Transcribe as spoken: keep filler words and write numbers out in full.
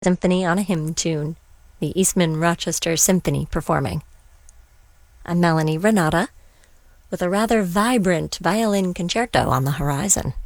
Symphony on a hymn tune, the Eastman Rochester Symphony performing. I'm Melanie Renata, with a rather vibrant violin concerto on the horizon.